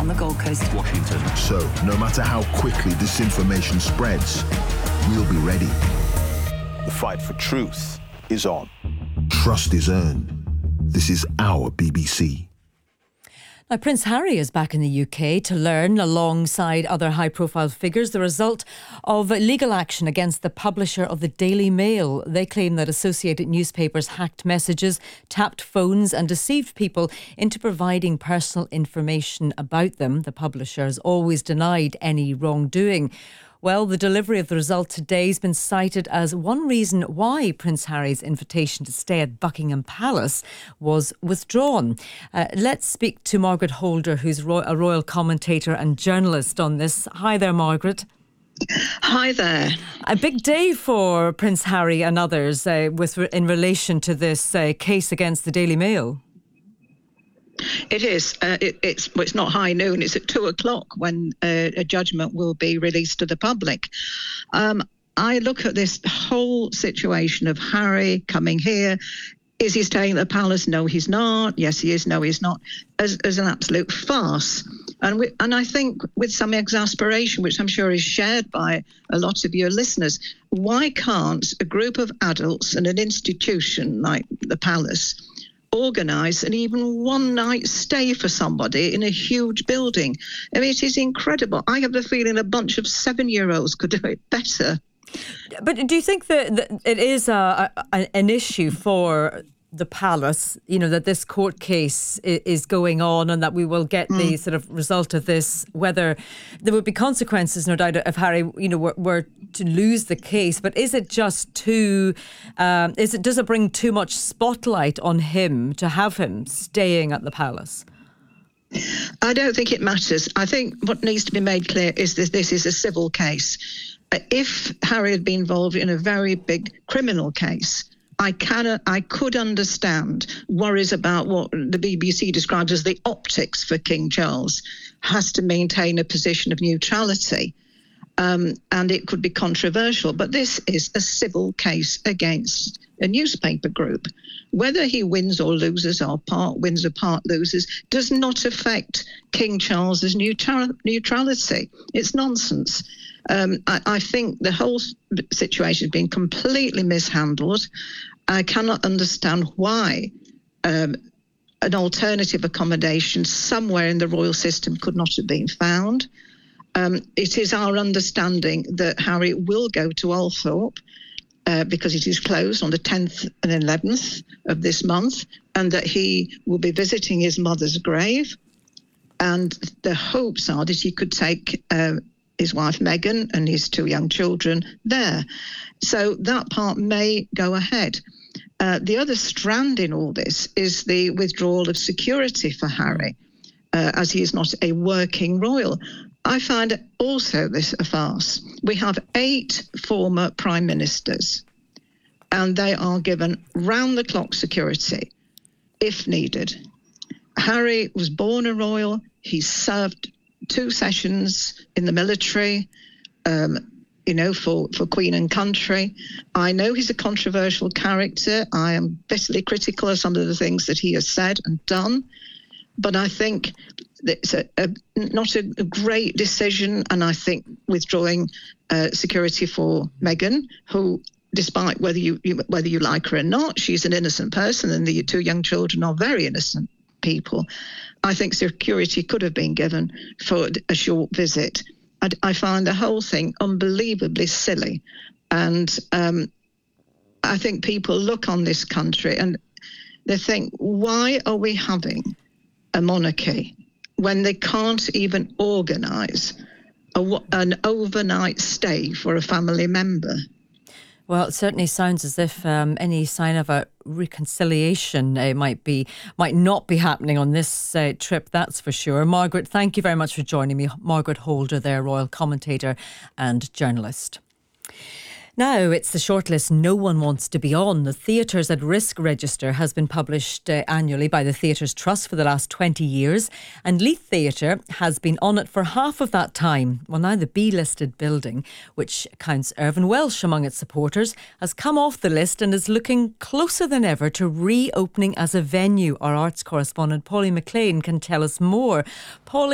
on the Gold Coast. Washington. So, no matter how quickly disinformation spreads, we'll be ready. The fight for truth is on. Trust is earned. This is our BBC. Now, Prince Harry is back in the UK to learn, alongside other high-profile figures, the result of legal action against the publisher of the Daily Mail. They claim that Associated Newspapers hacked messages, tapped phones and deceived people into providing personal information about them. The publisher has always denied any wrongdoing. Well, the delivery of the result today has been cited as one reason why Prince Harry's invitation to stay at Buckingham Palace was withdrawn. Let's speak to Margaret Holder, who's a royal commentator and journalist on this. Hi there, Margaret. Hi there. A big day for Prince Harry and others in relation to this case against the Daily Mail. It is. It's not high noon. It's at 2:00 when a judgment will be released to the public. I look at this whole situation of Harry coming here. Is he staying at the palace? No, he's not. Yes, he is. No, he's not. As an absolute farce. And I think with some exasperation, which I'm sure is shared by a lot of your listeners, why can't a group of adults and an institution like the palace organise an even one-night stay for somebody in a huge building? I mean, it is incredible. I have the feeling a bunch of 7-year-olds could do it better. But do you think that it is an issue for the palace, you know, that this court case is going on and that we will get the sort of result of this, whether there would be consequences, no doubt, if Harry, you know, were to lose the case. But is it just does it bring too much spotlight on him to have him staying at the palace? I don't think it matters. I think what needs to be made clear is that this is a civil case. If Harry had been involved in a very big criminal case, I could understand worries about what the BBC describes as the optics for King Charles. Has to maintain a position of neutrality, and it could be controversial. But this is a civil case against a newspaper group. Whether he wins or loses, or part wins or part loses, does not affect King Charles's neutrality. It's nonsense. I think the whole situation has been completely mishandled. I cannot understand why an alternative accommodation somewhere in the royal system could not have been found. It is our understanding that Harry will go to Althorpe because it is closed on the 10th and 11th of this month, and that he will be visiting his mother's grave. And the hopes are that he could take his wife Meghan and his 2 young children there. So that part may go ahead. The other strand in all this is the withdrawal of security for Harry, as he is not a working royal. I find also this a farce. We have 8 former prime ministers, and they are given round-the-clock security if needed. Harry was born a royal. He served 2 sessions in the military, for Queen and country. I know he's a controversial character. I am bitterly critical of some of the things that he has said and done. But I think it's not a great decision. And I think withdrawing security for Meghan, who, despite whether you like her or not, she's an innocent person, and the 2 young children are very innocent people. I think security could have been given for a short visit. I find the whole thing unbelievably silly. And I think people look on this country and they think, why are we having a monarchy when they can't even organise an overnight stay for a family member? Well, it certainly sounds as if any sign of a reconciliation might not be happening on this trip, that's for sure. Margaret, thank you very much for joining me. Margaret Holder there, royal commentator and journalist. Now, it's the shortlist no one wants to be on. The Theatres at Risk Register has been published annually by the Theatres Trust for the last 20 years, and Leith Theatre has been on it for half of that time. Well, now the B-listed building, which counts Irvine Welsh among its supporters, has come off the list and is looking closer than ever to reopening as a venue. Our arts correspondent Pauline McLean can tell us more. Pauline,